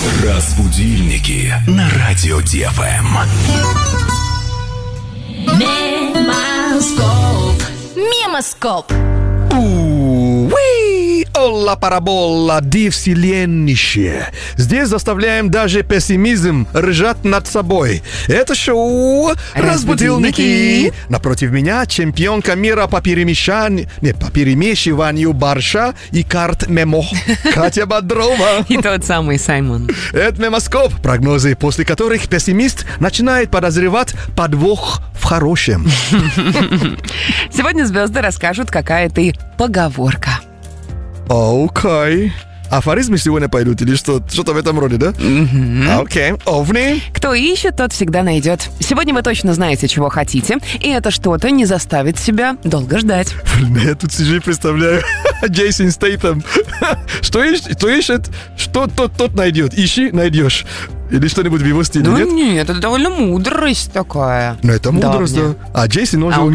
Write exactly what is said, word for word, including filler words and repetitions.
Разбудильники на радио Ди Эф Эм. Мемоскоп. Мемоскоп. Уи! Олла параболла, ди вселеннище. Здесь заставляем даже пессимизм ржать над собой. Это шоу «Разбудильники». Напротив меня чемпионка мира по перемещанию, не, по перемешиванию борща и карт мемо Катя Бодрова. И тот самый Саймон. Это Мемоскоп, прогнозы, после которых пессимист начинает подозревать подвох в хорошем. Сегодня звезды расскажут, какая ты поговорка. Окей. Афоризмы сегодня пойдут или что? Что-то в этом роде, да? Окей. Овни. Кто ищет, тот всегда найдет. Сегодня вы точно знаете, чего хотите, и это что-то не заставит себя долго ждать. Блин, я тут сижу и представляю Джейсон Стейтем. Что ищет, что ищет, что тот, тот найдет. Ищи, найдешь. Или что-нибудь в его стиле, Ну нет? нет, это довольно мудрость такая. Ну, это мудрость, Давняя. да. А Джейсон, он А же он